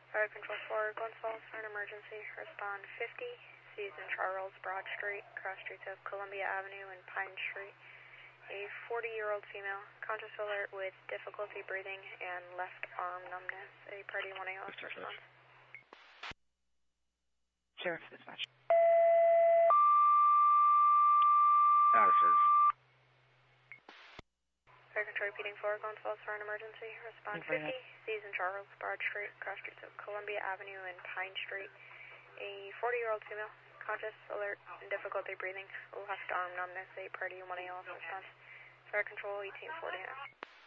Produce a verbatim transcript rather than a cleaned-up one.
Fire Control four, Glens Falls for an emergency. Respond fifty, Seas and Charles, Broad Street, cross streets of Columbia Avenue and Pine Street. A forty-year-old female, conscious alert with difficulty breathing and left arm numbness. A party one A L S response. Sheriff dispatch. Officers. Fire Control repeating four, Glens Falls for an emergency. Respond fifty, Seas and Charles, Broad Street, cross streets of Columbia Avenue and Pine Street. A forty-year-old female, conscious, alert, and difficulty breathing, left arm numbness. A party one A L S response. Fire Control eighteen forty now.